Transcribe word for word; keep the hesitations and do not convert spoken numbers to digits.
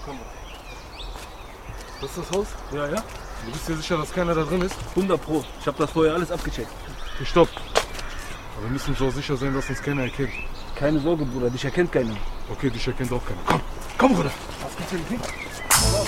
Komm. Das ist das Haus? Ja, ja. Du bist dir sicher, dass keiner da drin ist? hundert Pro. Ich habe das vorher alles abgecheckt. Okay, stopp. Aber wir müssen uns auch sicher sein, dass uns keiner erkennt. Keine Sorge, Bruder. Dich erkennt keiner. Okay, dich erkennt auch keiner. Komm, komm, Bruder. Was gibt's denn hier?